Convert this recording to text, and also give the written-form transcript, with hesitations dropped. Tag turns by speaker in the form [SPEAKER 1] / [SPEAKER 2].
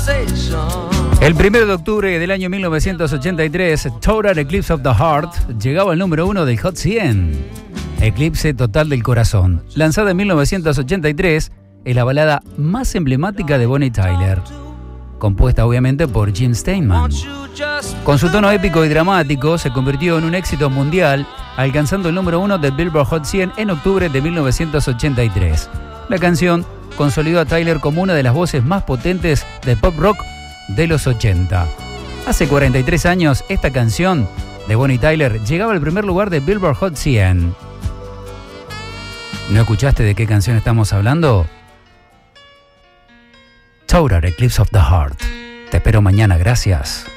[SPEAKER 1] El 1 de octubre del año 1983, Total Eclipse of the Heart llegaba al número 1 del Hot 100. Eclipse total del corazón. Lanzada en 1983, es la balada más emblemática de Bonnie Tyler, compuesta obviamente por Jim Steinman. Con su tono épico y dramático, se convirtió en un éxito mundial, alcanzando el número 1 del Billboard Hot 100 en octubre de 1983. La canción consolidó a Tyler como una de las voces más potentes del pop rock de los 80. Hace 43 años, esta canción de Bonnie Tyler llegaba al primer lugar de Billboard Hot 100. ¿No escuchaste de qué canción estamos hablando? Total Eclipse of the Heart. Te espero mañana, gracias.